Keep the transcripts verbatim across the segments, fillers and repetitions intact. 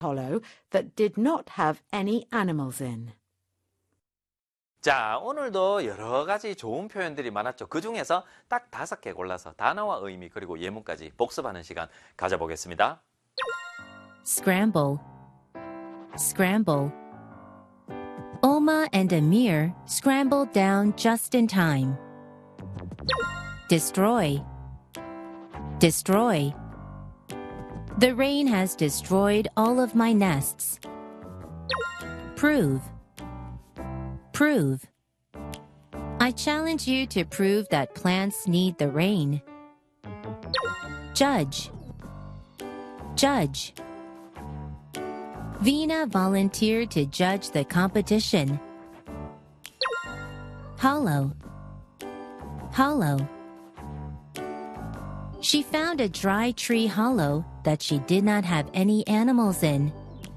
hollow that did not have any animals in. 자, 오늘도 여러 가지 좋은 표현들이 많았죠. 그 중에서 딱 다섯 개 골라서 단어와 의미 그리고 예문까지 복습하는 시간 가져보겠습니다. Scramble, scramble. Oma and Amir scrambled down just in time. Destroy, destroy. The rain has destroyed all of my nests. Prove, prove. I challenge you to prove that plants need the rain. Judge, judge. Veena volunteered to judge the competition. Hollow, hollow. She found a dry tree hollow that she did not have any animals in.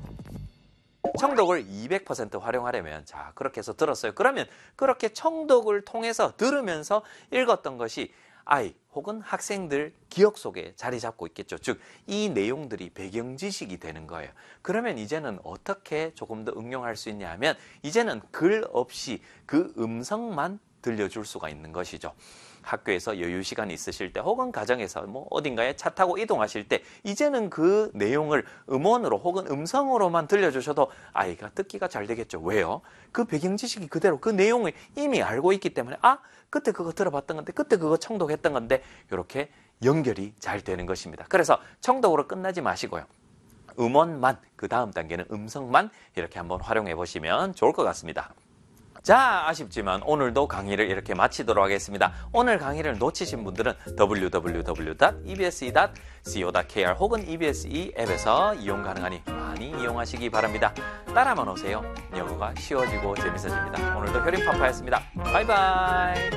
청독을 이백 퍼센트 활용하려면 자 그렇게 해서 들었어요. 그러면 그렇게 청독을 통해서 들으면서 읽었던 것이 아이 혹은 학생들 기억 속에 자리 잡고 있겠죠. 즉 이 내용들이 배경 지식이 되는 거예요. 그러면 이제는 어떻게 조금 더 응용할 수 있냐 하면 이제는 글 없이 그 음성만 들려줄 수가 있는 것이죠. 학교에서 여유 시간이 있으실 때 혹은 가정에서 뭐 어딘가에 차 타고 이동하실 때 이제는 그 내용을 음원으로 혹은 음성으로만 들려주셔도 아이가 듣기가 잘 되겠죠. 왜요? 그 배경 지식이 그대로 그 내용을 이미 알고 있기 때문에 아 그때 그거 들어봤던 건데 그때 그거 청독했던 건데 이렇게 연결이 잘 되는 것입니다. 그래서 청독으로 끝나지 마시고요. 음원만 그 다음 단계는 음성만 이렇게 한번 활용해 보시면 좋을 것 같습니다. 자, 아쉽지만 오늘도 강의를 이렇게 마치도록 하겠습니다. 오늘 강의를 놓치신 분들은 더블유 더블유 더블유 닷 이비에스이 닷 씨오 닷 케이알 혹은 이비에스이 앱에서 이용 가능하니 많이 이용하시기 바랍니다. 따라만 오세요. 영어가 쉬워지고 재밌어집니다. 오늘도 효림파파였습니다. 바이바이.